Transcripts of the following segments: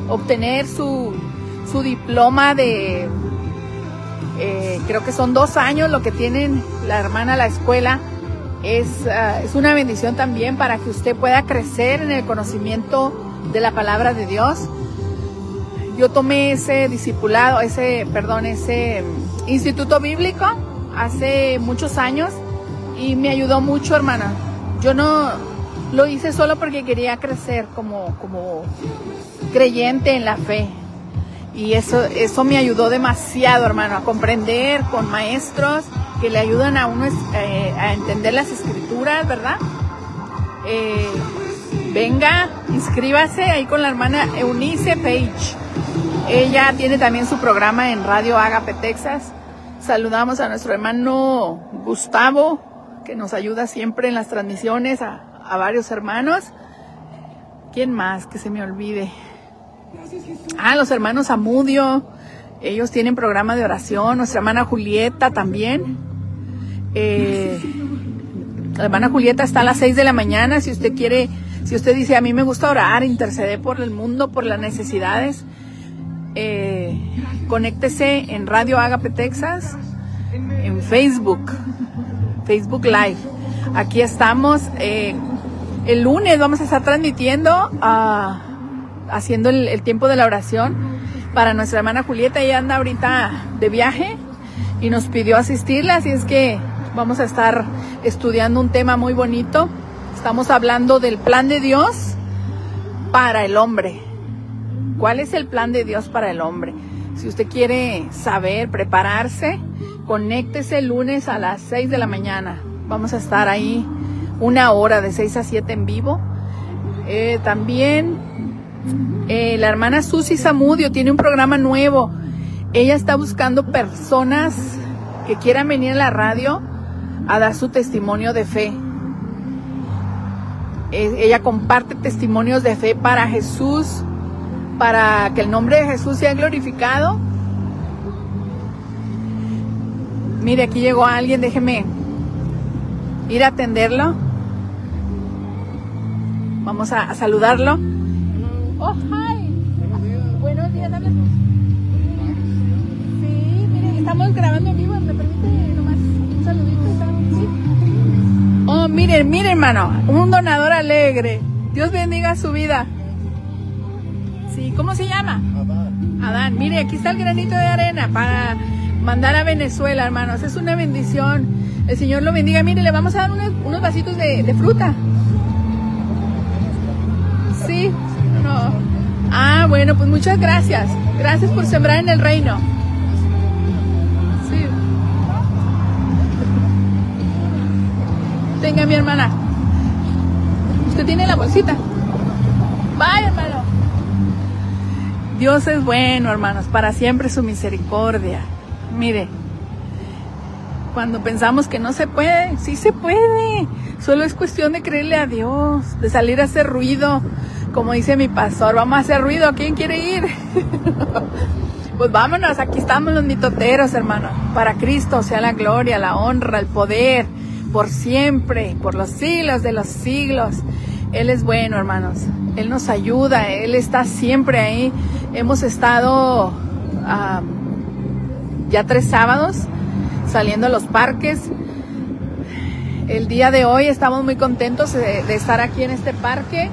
obtener su diploma de, creo que son 2 años lo que tienen la hermana a la escuela. Es una bendición también para que usted pueda crecer en el conocimiento de la palabra de Dios. Yo tomé ese discipulado, ese instituto bíblico hace muchos años y me ayudó mucho, hermana. Yo no lo hice solo porque quería crecer como creyente en la fe. Y eso me ayudó demasiado, hermano, a comprender con maestros que le ayudan a uno a entender las escrituras, ¿verdad? Venga, inscríbase ahí con la hermana Eunice Page. Ella tiene también su programa en Radio Agape, Texas. Saludamos a nuestro hermano Gustavo, que nos ayuda siempre en las transmisiones, a varios hermanos. ¿Quién más? Que se me olvide. Los hermanos Amudio, ellos tienen programa de oración. Nuestra hermana Julieta también. La hermana Julieta está a las 6 de la mañana. Si usted dice, a mí me gusta orar, interceder por el mundo, por las necesidades, conéctese en Radio Agape Texas, en Facebook Live. Aquí estamos. El lunes vamos a estar transmitiendo, haciendo el tiempo de la oración para nuestra hermana Julieta. Ella anda ahorita de viaje y nos pidió asistirla, así es que vamos a estar estudiando un tema muy bonito. Estamos hablando del plan de Dios para el hombre. ¿Cuál es el plan de Dios para el hombre? Si usted quiere saber, prepararse, conéctese el lunes a las 6 de la mañana. Vamos a estar ahí 1 hora de 6 a 7 en vivo. También la hermana Susi Zamudio tiene un programa nuevo. Ella está buscando personas que quieran venir a la radio a dar su testimonio de fe. Ella comparte testimonios de fe para Jesús, para que el nombre de Jesús sea glorificado. Mire, aquí llegó alguien, déjeme ir a atenderlo. Vamos a saludarlo. Oh, hi. Buenos días, habla. Sí, mire, estamos grabando en vivo. ¿Me permite nomás un saludito? ¿Sí? Oh, mire, hermano, un donador alegre. Dios bendiga su vida. Sí, ¿cómo se llama? Adán. Mire, aquí está el granito de arena para mandar a Venezuela, hermanos. Es una bendición. El Señor lo bendiga. Mire, le vamos a dar unos vasitos de fruta. Sí, no. Bueno, pues muchas gracias. Gracias por sembrar en el reino. Sí. Tenga, mi hermana. Usted tiene la bolsita. Vaya, hermano. Dios es bueno, hermanos. Para siempre su misericordia. Mire. Cuando pensamos que no se puede, sí se puede. Solo es cuestión de creerle a Dios, de salir a hacer ruido. Como dice mi pastor, vamos a hacer ruido. ¿Quién quiere ir? Pues vámonos, aquí estamos los mitoteros, hermano. Para Cristo sea la gloria, la honra, el poder, por siempre, por los siglos de los siglos. Él es bueno, hermanos. Él nos ayuda, Él está siempre ahí. Hemos estado ya 3 sábados saliendo a los parques. El día de hoy estamos muy contentos de estar aquí en este parque,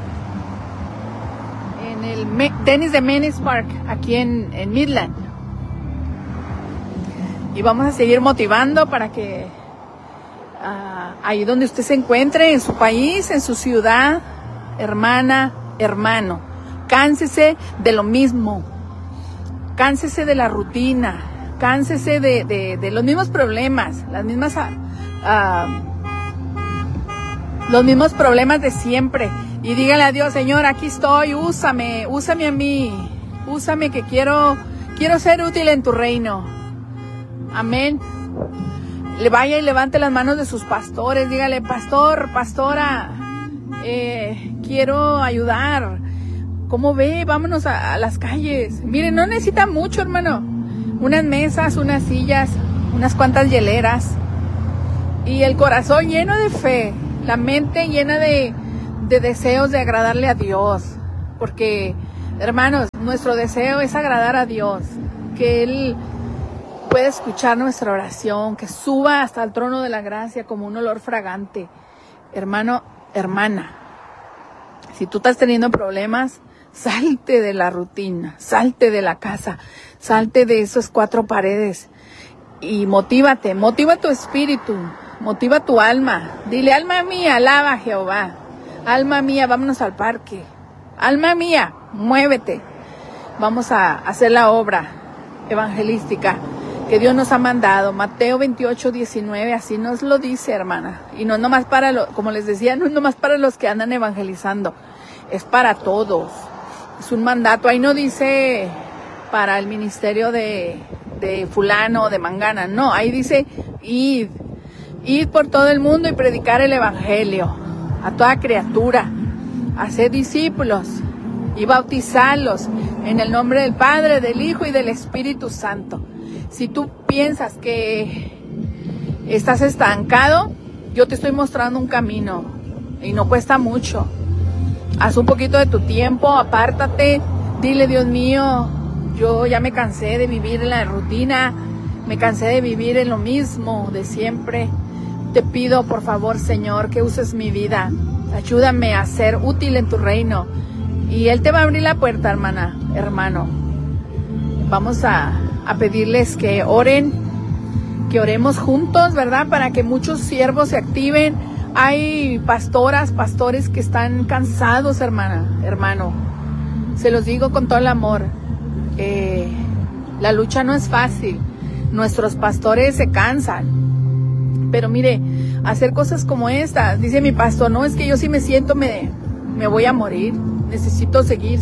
en el Dennis de Menes Park, aquí en Midland. Y vamos a seguir motivando para que ahí donde usted se encuentre, en su país, en su ciudad, hermana, hermano, cánsese de lo mismo, cánsese de la rutina, cánsese de los mismos problemas, los mismos problemas de siempre, y dígale a Dios: Señor, aquí estoy, úsame a mí, úsame, que quiero ser útil en tu reino. Amén. Le vaya y levante las manos de sus pastores, dígale: pastor, pastora, quiero ayudar. ¿Cómo ve? Vámonos a las calles. Miren, no necesita mucho, hermano. Unas mesas, unas sillas, unas cuantas hieleras. Y el corazón lleno de fe. La mente llena de deseos de agradarle a Dios. Porque Hermanos, nuestro deseo es agradar a Dios, que Él pueda escuchar nuestra oración, que suba hasta el trono de la gracia como un olor fragante. Hermano, hermana, si tú estás teniendo problemas, salte de la rutina, salte de la casa, salte de esas 4 paredes y motívate, motiva tu espíritu, motiva tu alma. Dile, alma mía, alaba a Jehová. Alma mía, vámonos al parque. Alma mía, muévete. Vamos a hacer la obra evangelística que Dios nos ha mandado. Mateo 28:19, así nos lo dice, hermana. Y no nomás para, como les decía, no es nomás para los que andan evangelizando, es para todos. Es un mandato. Ahí no dice para el ministerio de fulano o de mangana. No, ahí dice id por todo el mundo y predicar el evangelio a toda criatura, hacer discípulos y bautizarlos en el nombre del Padre, del Hijo y del Espíritu Santo. Si tú piensas que estás estancado, yo te estoy mostrando un camino y no cuesta mucho. Haz un poquito de tu tiempo, apártate, dile, Dios mío, yo ya me cansé de vivir en la rutina, me cansé de vivir en lo mismo de siempre. Te pido, por favor, Señor, que uses mi vida. Ayúdame a ser útil en tu reino. Y Él te va a abrir la puerta, hermana, hermano. Vamos a pedirles que oren, que oremos juntos, ¿verdad? Para que muchos siervos se activen. Hay pastoras, pastores que están cansados, hermano. Se los digo con todo el amor. La lucha no es fácil. Nuestros pastores se cansan. Pero mire, hacer cosas como estas, dice mi pastor, no, es que yo si me siento me voy a morir. Necesito seguir.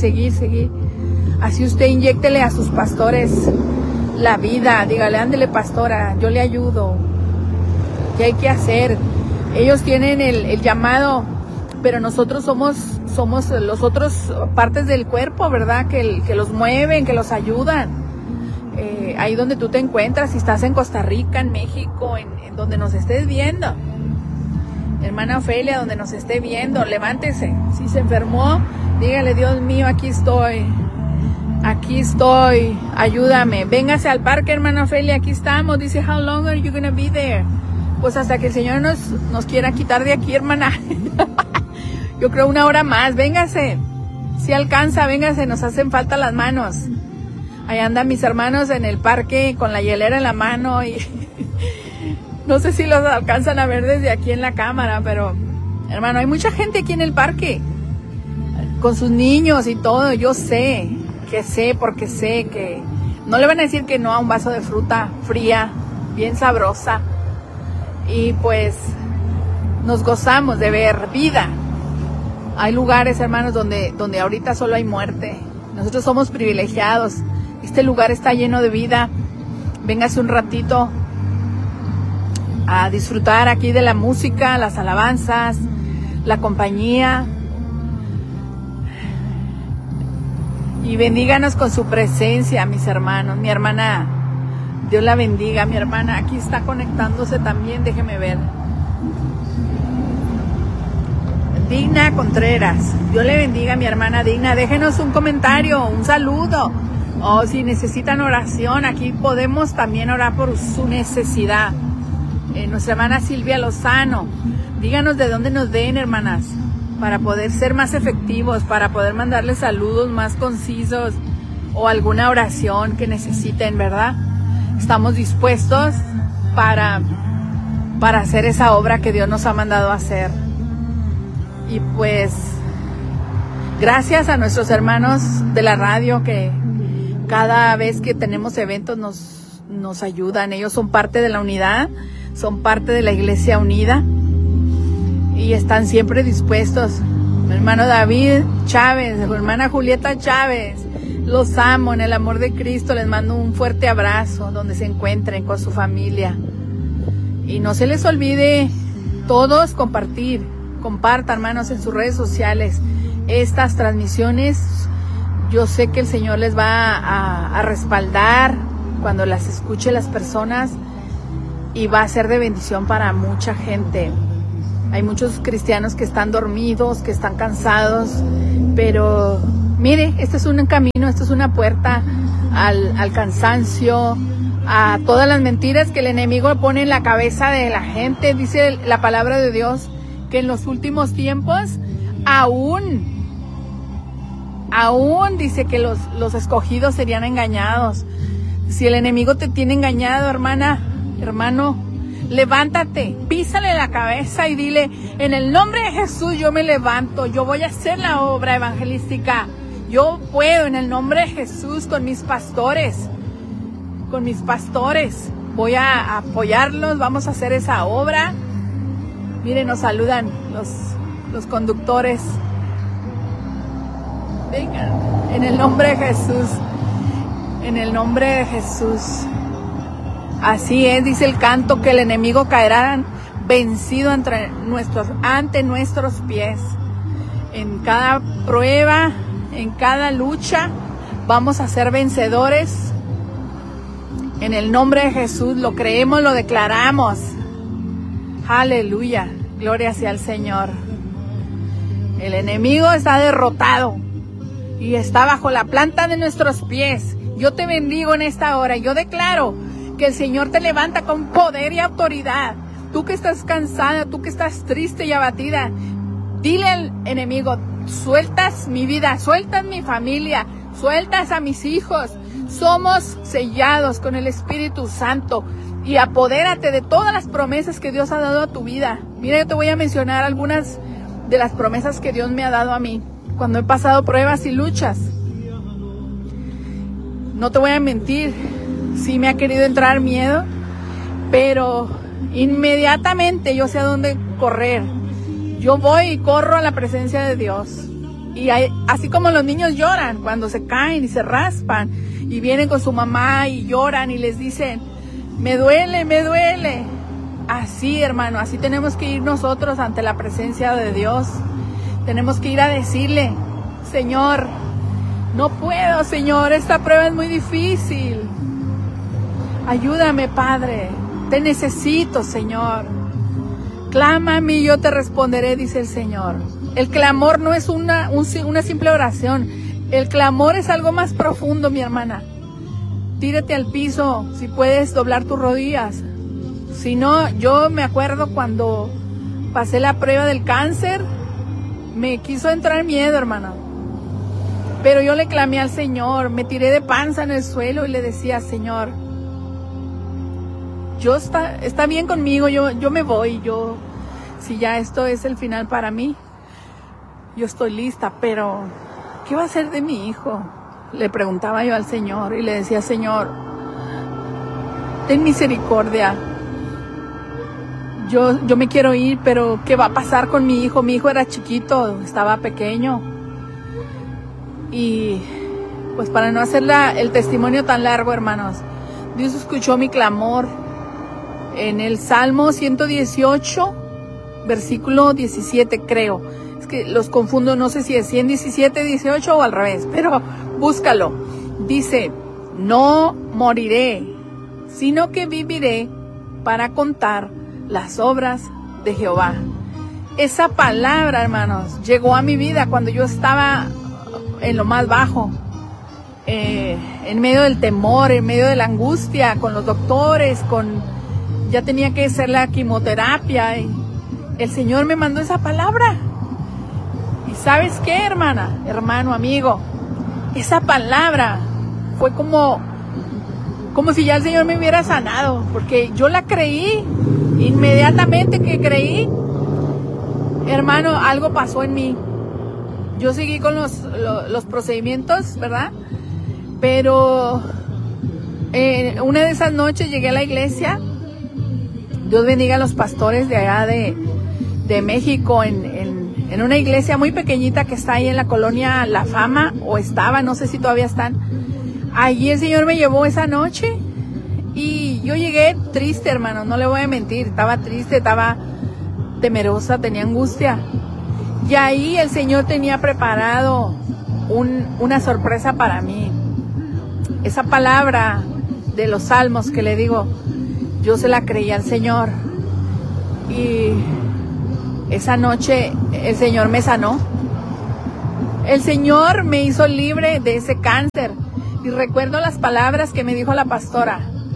Así usted inyéctele a sus pastores la vida. Dígale, ándele pastora, yo le ayudo. ¿Qué hay que hacer? Ellos tienen el llamado, pero nosotros somos los otros partes del cuerpo, ¿verdad? Que los mueven, que los ayudan. Ahí donde tú te encuentras, si estás en Costa Rica, en México, en donde nos estés viendo. Hermana Ofelia, donde nos esté viendo, levántese. Si se enfermó, dígale, Dios mío, aquí estoy, ayúdame. Véngase al parque, hermana Ofelia, aquí estamos. Dice, how long are you gonna be there? Pues hasta que el Señor nos quiera quitar de aquí, hermana. Yo creo 1 hora más, véngase. Si alcanza, véngase, nos hacen falta las manos. Ahí andan mis hermanos en el parque con la hielera en la mano y no sé si los alcanzan a ver desde aquí en la cámara, pero hermano, hay mucha gente aquí en el parque con sus niños y todo. Yo sé porque sé que no le van a decir que no a un vaso de fruta fría, bien sabrosa, y pues nos gozamos de ver vida. Hay lugares, hermanos, donde ahorita solo hay muerte. Nosotros somos privilegiados. Este lugar está lleno de vida. Véngase un ratito a disfrutar aquí de la música, las alabanzas, la compañía. Y bendíganos con su presencia, mis hermanos. Mi hermana, Dios la bendiga. Mi hermana aquí está conectándose también, déjeme ver. Digna Contreras, Dios le bendiga, mi hermana Digna. Déjenos un comentario, un saludo. O si necesitan oración, aquí podemos también orar por su necesidad. Nuestra hermana Silvia Lozano, díganos de dónde nos ven, hermanas, para poder ser más efectivos, para poder mandarles saludos más concisos o alguna oración que necesiten, ¿verdad? Estamos dispuestos para hacer esa obra que Dios nos ha mandado a hacer. Y pues, gracias a nuestros hermanos de la radio que cada vez que tenemos eventos nos ayudan. Ellos son parte de la unidad, son parte de la Iglesia Unida y están siempre dispuestos. Mi hermano David Chávez, mi hermana Julieta Chávez, los amo en el amor de Cristo. Les mando un fuerte abrazo donde se encuentren con su familia. Y no se les olvide todos compartan, hermanos, en sus redes sociales estas transmisiones. Yo sé que el Señor les va a respaldar cuando las escuche las personas y va a ser de bendición para mucha gente. Hay muchos cristianos que están dormidos, que están cansados, pero Mire, este es un camino, esto es una puerta al cansancio, a todas las mentiras que el enemigo pone en la cabeza de la gente. Dice la palabra de Dios que en los últimos tiempos aún dice que los escogidos serían engañados. Si el enemigo te tiene engañado, hermana, hermano, levántate, písale la cabeza y dile: en el nombre de Jesús yo me levanto, yo voy a hacer la obra evangelística, yo puedo en el nombre de Jesús con mis pastores, voy a apoyarlos, vamos a hacer esa obra. Miren, nos saludan los conductores. Vengan, en el nombre de Jesús, en el nombre de Jesús. Así es, dice el canto, que el enemigo caerá vencido ante nuestros pies. En cada prueba, en cada lucha, vamos a ser vencedores. En el nombre de Jesús lo creemos, lo declaramos. Aleluya, gloria sea al Señor. El enemigo está derrotado y está bajo la planta de nuestros pies. Yo te bendigo en esta hora. Yo declaro que el Señor te levanta con poder y autoridad. Tú que estás cansada, tú que estás triste y abatida, dile al enemigo: sueltas mi vida, sueltas mi familia, sueltas a mis hijos. Somos sellados con el Espíritu Santo y apodérate de todas las promesas que Dios ha dado a tu vida. Mira, yo te voy a mencionar algunas de las promesas que Dios me ha dado a mí cuando he pasado pruebas y luchas. No te voy a mentir, sí me ha querido entrar miedo, pero inmediatamente yo sé a dónde correr. Yo voy y corro a la presencia de Dios. Y así como los niños lloran cuando se caen y se raspan y vienen con su mamá y lloran y les dicen: me duele, me duele. Así, hermano, así tenemos que ir nosotros ante la presencia de Dios. Tenemos que ir a decirle: Señor, no puedo, Señor, esta prueba es muy difícil. Ayúdame, Padre, te necesito, Señor. Clama a mí y yo te responderé, dice el Señor. El clamor no es una simple oración. El clamor es algo más profundo, mi hermana. Tírate al piso, si puedes doblar tus rodillas. Si no, yo me acuerdo cuando pasé la prueba del cáncer, me quiso entrar miedo, hermana. Pero yo le clamé al Señor, me tiré de panza en el suelo y le decía: Señor, está bien conmigo, yo me voy, si ya esto es el final para mí, yo estoy lista, pero ¿qué va a hacer de mi hijo? Le preguntaba yo al Señor y le decía: Señor, ten misericordia. Yo me quiero ir, pero ¿qué va a pasar con mi hijo? Mi hijo era chiquito, estaba pequeño. Y pues para no hacer el testimonio tan largo, hermanos, Dios escuchó mi clamor en el Salmo 118, versículo 17, creo. Es que los confundo, no sé si es 117, 18 o al revés, pero búscalo. Dice: no moriré, sino que viviré para contar las obras de Jehová. Esa palabra, hermanos, llegó a mi vida cuando yo estaba en lo más bajo, en medio del temor, en medio de la angustia, con los doctores, ya tenía que hacer la quimioterapia, y el Señor me mandó esa palabra. ¿Y sabes qué, hermano, amigo? Esa palabra fue como si ya el Señor me hubiera sanado, porque yo la creí. Inmediatamente que creí, hermano, algo pasó en mí. Yo seguí con los procedimientos, ¿verdad? Pero una de esas noches llegué a la iglesia. Dios bendiga a los pastores de allá de México, en una iglesia muy pequeñita que está ahí en la colonia La Fama, o estaba, no sé si todavía están. Allí el Señor me llevó esa noche y yo llegué triste, hermano, no le voy a mentir. Estaba triste, estaba temerosa, tenía angustia. Y ahí el Señor tenía preparado una sorpresa para mí. Esa palabra de los salmos que le digo, yo se la creí al Señor. Y esa noche el Señor me sanó. El Señor me hizo libre de ese cáncer. Y recuerdo las palabras que me dijo la pastora.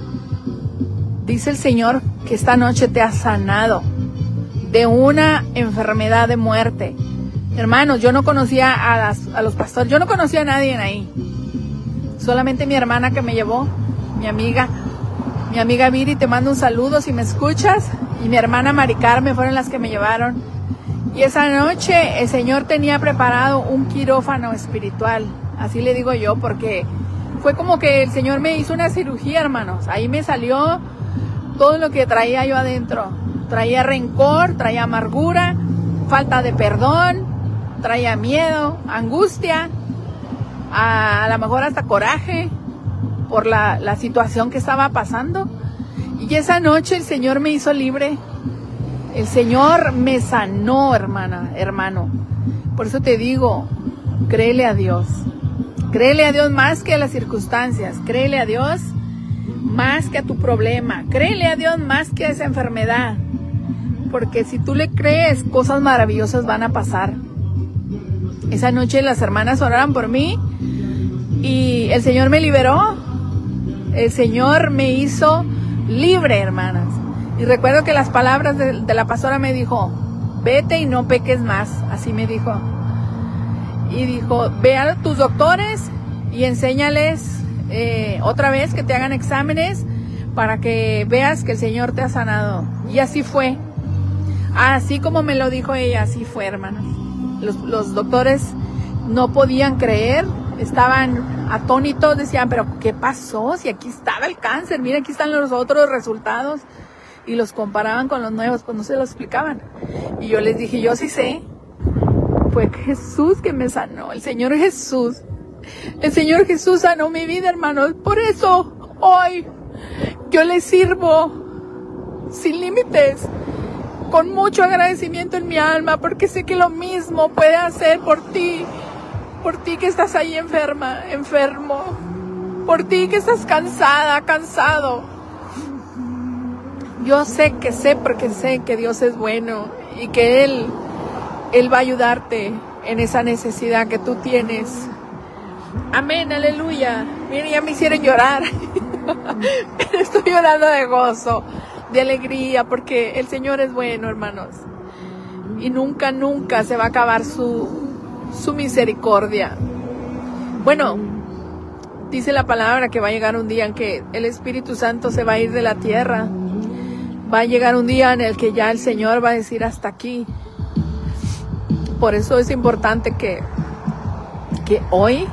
Dice el Señor que esta noche te ha sanado de una enfermedad de muerte. Hermanos, yo no conocía a los pastores, yo no conocía a nadie ahí. Solamente mi hermana que me llevó, mi amiga Viri, te mando un saludo si me escuchas. Y mi hermana Mari Carmen fueron las que me llevaron. Y esa noche el Señor tenía preparado un quirófano espiritual. Así le digo yo, porque fue como que el Señor me hizo una cirugía, hermanos. Ahí me salió todo lo que traía yo adentro. Traía rencor, traía amargura, falta de perdón, traía miedo, angustia, a lo mejor hasta coraje por la situación que estaba pasando. Y esa noche el Señor me hizo libre. El Señor me sanó, hermano. Por eso te digo, créele a Dios. Créele a Dios más que a las circunstancias. Créele a Dios más que a tu problema. Créele a Dios más que a esa enfermedad. Porque si tú le crees, cosas maravillosas van a pasar. Esa noche las hermanas oraron por mí y el Señor me liberó. El Señor me hizo libre, hermanas. Y recuerdo que las palabras de la pastora me dijo, vete y no peques más. Así me dijo. Y dijo, ve a tus doctores y enséñales otra vez que te hagan exámenes para que veas que el Señor te ha sanado. Y así fue. Así como me lo dijo ella, así fue, hermanos. Los doctores no podían creer, estaban atónitos, decían, pero ¿qué pasó? Si aquí estaba el cáncer, mira, aquí están los otros resultados. Y los comparaban con los nuevos, pues no se los explicaban. Y yo les dije, yo sí sé. Fue Jesús que me sanó, el Señor Jesús. El Señor Jesús sanó mi vida, hermanos. Por eso hoy yo le sirvo sin límites, con mucho agradecimiento en mi alma, porque sé que lo mismo puede hacer por ti que estás ahí enfermo, por ti que estás cansada, cansado. Yo sé porque sé que Dios es bueno y que Él va a ayudarte en esa necesidad que tú tienes. Amén, aleluya. Miren, ya me hicieron llorar. Pero estoy llorando de gozo, de alegría, porque el Señor es bueno, hermanos. Y nunca, nunca se va a acabar su misericordia. Bueno, dice la palabra que va a llegar un día en que el Espíritu Santo se va a ir de la tierra. Va a llegar un día en el que ya el Señor va a decir hasta aquí. Por eso es importante que hoy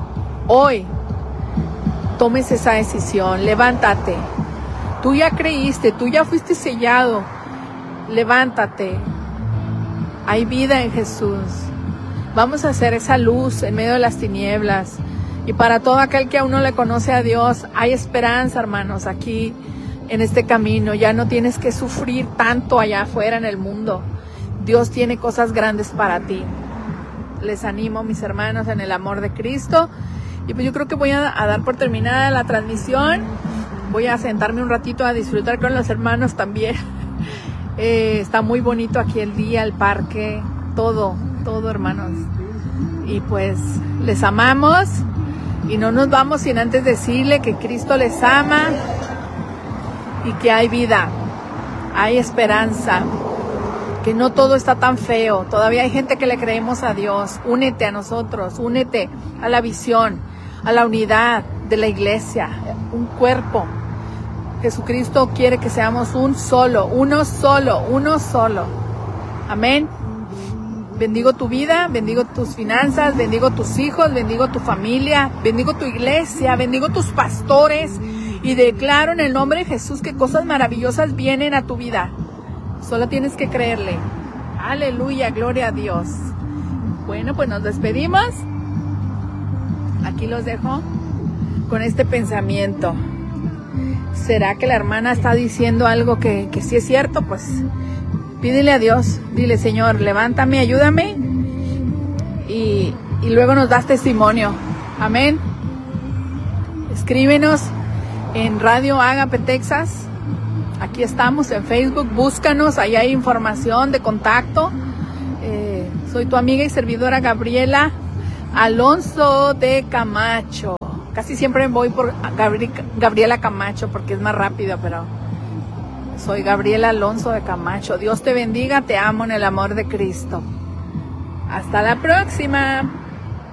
tomes esa decisión. Levántate. Tú ya creíste, tú ya fuiste sellado. Levántate. Hay vida en Jesús. Vamos a hacer esa luz en medio de las tinieblas. Y para todo aquel que aún no le conoce a Dios, hay esperanza, hermanos, aquí en este camino. Ya no tienes que sufrir tanto allá afuera en el mundo. Dios tiene cosas grandes para ti. Les animo, mis hermanos, en el amor de Cristo. Y pues yo creo que voy a dar por terminada la transmisión. Voy a sentarme un ratito a disfrutar con los hermanos también. Está muy bonito aquí el día, el parque, todo, hermanos. Y pues les amamos. Y no nos vamos sin antes decirle que Cristo les ama y que hay vida, hay esperanza, que no todo está tan feo. Todavía hay gente que le creemos a Dios. Únete a nosotros, únete a la visión, a la unidad de la iglesia, un cuerpo. Jesucristo quiere que seamos uno solo. Amén. Bendigo tu vida, bendigo tus finanzas, bendigo tus hijos, bendigo tu familia, bendigo tu iglesia, bendigo tus pastores y declaro en el nombre de Jesús que cosas maravillosas vienen a tu vida. Solo tienes que creerle. Aleluya, gloria a Dios. Bueno, pues nos despedimos. Aquí los dejo con este pensamiento. ¿Será que la hermana está diciendo algo que sí es cierto? Pues pídele a Dios, dile, Señor, levántame, ayúdame, y luego nos das testimonio. Amén. Escríbenos en Radio Ágape Texas. Aquí estamos en Facebook, búscanos, ahí hay información de contacto. Soy tu amiga y servidora Gabriela Alonso de Camacho. Casi siempre voy por Gabriela Camacho porque es más rápido, pero soy Gabriela Alonso de Camacho. Dios te bendiga, te amo en el amor de Cristo. Hasta la próxima.